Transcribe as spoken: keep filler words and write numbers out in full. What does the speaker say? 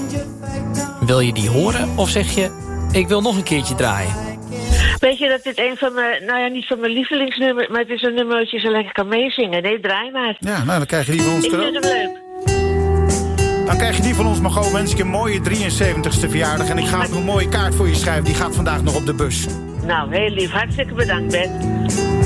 Wil je die horen of zeg je, ik wil nog een keertje draaien? Weet je dat dit een van mijn, nou ja, niet van mijn lievelingsnummers, maar het is een nummer dat je zo lekker kan meezingen. Nee, draai maar. Ja, nou dan krijg je die van ons Ik terug. vind hem leuk. Dan krijg je die van ons, Margot. Wens ik een mooie drieënzeventigste verjaardag. En ik ga ook een mooie kaart voor je schrijven. Die gaat vandaag nog op de bus. Nou, heel lief. Hartstikke bedankt, Ben.